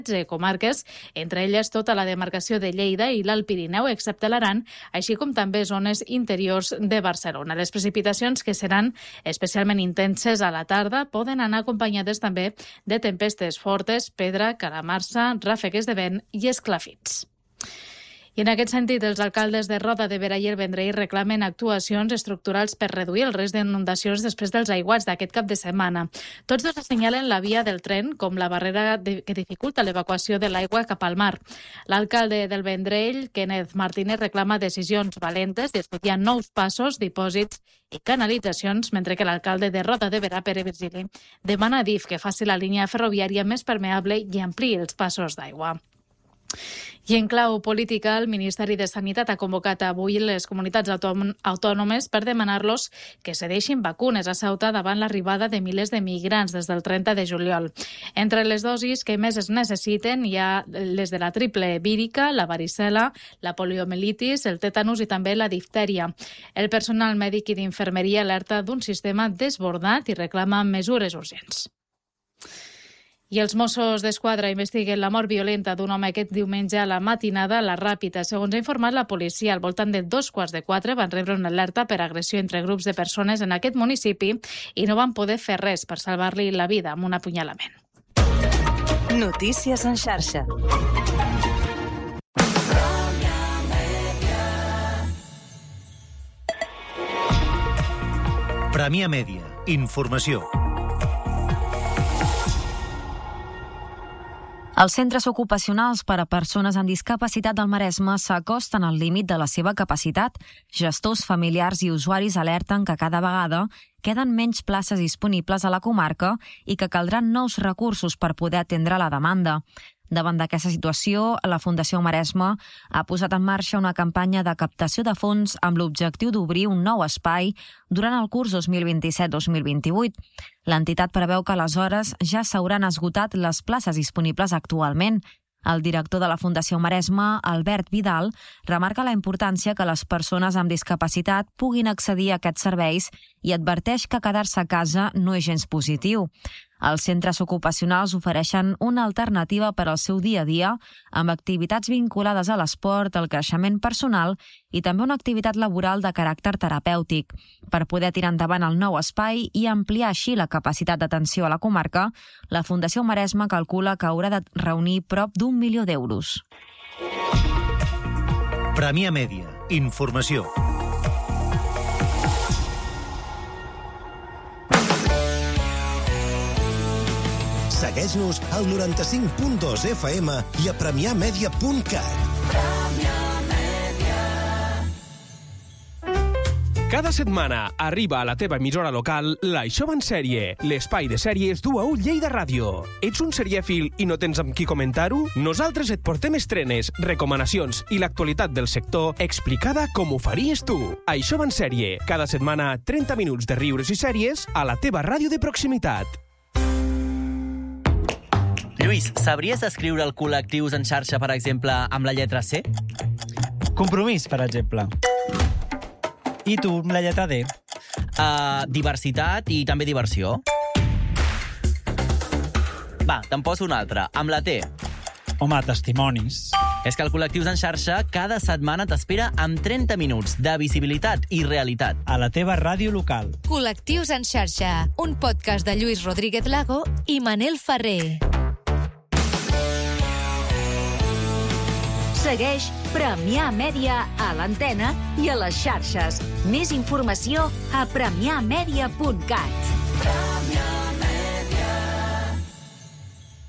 comarques, entre elles tota la demarcació de Lleida i l'Alt Pirineu, excepte l'Aran, així com també zones interiors de Barcelona. Les precipitacions, que seran especialment intenses a la tarda, poden anar acompanyades també de tempestes fortes, pedra, calamarsa, ràfegues de vent i esclafits. I en aquest sentit, els alcaldes de Roda de Berà i el Vendrell reclamen actuacions estructurals per reduir el risc d'inundacions després dels aiguats d'aquest cap de setmana. Tots dos assenyalen la via del tren com la barrera que dificulta l'evacuació de l'aigua cap al mar. L'alcalde del Vendrell, Kenneth Martínez, reclama decisions valentes d'estudiar nous passos, dipòsits i canalitzacions, mentre que l'alcalde de Roda de Berà, Pere Virgili, demana a DIF que faci la línia ferroviària més permeable i ampliï els passos d'aigua. I en clau política, el Ministeri de Sanitat ha convocat avui les comunitats autònomes per demanar-los que cedeixin vacunes a Ceuta davant l'arribada de milers de migrants des del 30 de juliol. Entre les dosis que més es necessiten hi ha les de la triple vírica, la varicel·la, la poliomielitis, el tètanus i també la diftèria. El personal mèdic i d'infermeria alerta d'un sistema desbordat i reclama mesures urgents. I els Mossos d'Esquadra investiguen la mort violenta d'un home aquest diumenge a la matinada a la Ràpita. Segons ha informat la policia, al voltant de 3:45 van rebre una alerta per agressió entre grups de persones en aquest municipi i no van poder fer res per salvar-li la vida amb un apunyalament. Notícies en xarxa. Premià Mèdia. Informació. Els centres ocupacionals per a persones amb discapacitat del Maresme s'acosten al límit de la seva capacitat. Gestors, familiars i usuaris alerten que cada vegada queden menys places disponibles a la comarca i que caldran nous recursos per poder atendre la demanda. Davant d'aquesta situació, la Fundació Maresme ha posat en marxa una campanya de captació de fons amb l'objectiu d'obrir un nou espai durant el curs 2027-2028. L'entitat preveu que aleshores ja s'hauran esgotat les places disponibles actualment. El director de la Fundació Maresme, Albert Vidal, remarca la importància que les persones amb discapacitat puguin accedir a aquests serveis i adverteix que quedar-se a casa no és gens positiu. Els centres ocupacionals ofereixen una alternativa per al seu dia a dia amb activitats vinculades a l'esport, al creixement personal i també una activitat laboral de caràcter terapèutic. Per poder tirar endavant el nou espai i ampliar així la capacitat d'atenció a la comarca, la Fundació Maresme calcula que haurà de reunir prop d'1 milió d'euros. Premià Mèdia. Informació. Segueix-nos al 95.2 FM i a premiamedia.cat. Cada setmana arriba a la teva emissora local l'Això va en sèrie, l'espai de sèries d'UAU Lleida Ràdio. Ets un serièfil i no tens amb qui comentar-ho? Nosaltres et portem estrenes, recomanacions i l'actualitat del sector explicada com ho faries tu. Això va en sèrie, cada setmana 30 minuts de riures i sèries a la teva ràdio de proximitat. Lluís, sabries escriure el col·lectius en xarxa, per exemple, amb la lletra C? Compromís, per exemple. I tu, amb la lletra D? Diversitat i també diversió. Va, te'n poso una altra, amb la T. Home, testimonis. És que el Col·lectius en xarxa cada setmana t'espera amb 30 minuts de visibilitat i realitat. A la teva ràdio local. Col·lectius en xarxa, un podcast de Lluís Rodríguez Lago i Manel Ferrer. Segueix Premià Mèdia a l'antena i a les xarxes. Més informació a premiamedia.cat.